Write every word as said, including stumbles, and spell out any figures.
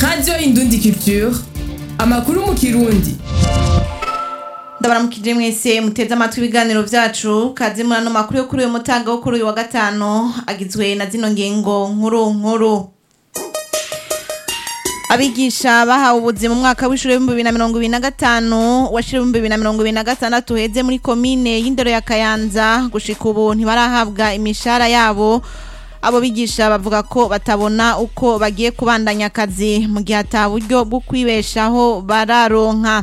Radio Indundi Culture, amakuru mu Kirundi. Ndabaramukije mwese muteze amatwi ibiganiro vyacu kaze muri ano makuru yo kuri uyu mutaga wo kuri uyu wa gatano agizwe na zino ngingo nkuru nkuru. Abigisha bahawe ubuzima mu mwaka w'ishure w'ibihumbi bibiri na mirongo ibiri na gatanu washira ibihumbi bibiri na mirongo ibiri na gatandatu heze muri komine y'Indero ya Kayanza gushika ubu ntibarahabwa imishahara yabo. Abo bigisha bavuga ko batabona uko bagiye kubandanya akazi mu gihe ata buryo bwo kwibeshaho bararonka.